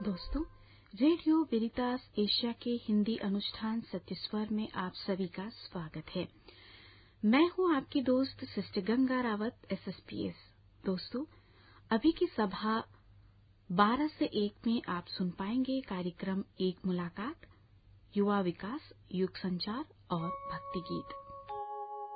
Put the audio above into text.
दोस्तों, radio वेरितास Asia के हिंदी अनुष्ठान सत्य स्वर में आप सभी का स्वागत है। मैं हूं आपकी दोस्त सिस्टर गंगा रावत, SSPS। दोस्तों, अभी की सभा 12 से 1 में आप सुन पाएंगे कार्यक्रम एक मुलाकात, युवा विकास, युग संचार और भक्ति गीत।